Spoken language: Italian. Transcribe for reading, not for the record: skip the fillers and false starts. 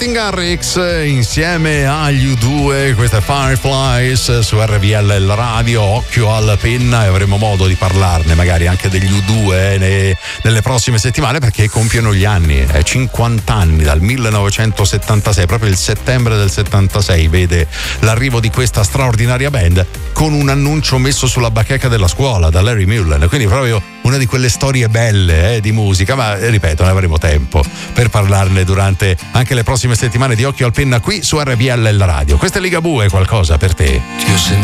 Martin Garrix insieme agli U2, questa è Fireflies su RVL il radio. Occhio alla penna, e avremo modo di parlarne magari anche degli U2 nelle prossime settimane, perché compiono gli anni, 50 anni dal 1976, proprio il settembre del 76 vede l'arrivo di questa straordinaria band con un annuncio messo sulla bacheca della scuola da Larry Mullen, quindi proprio una di quelle storie belle di musica, ma ripeto, ne avremo tempo per parlarne durante anche le prossime settimane di Occhio al Penna qui su RVL il radio. Questa è Ligabue, qualcosa per te. Ti ho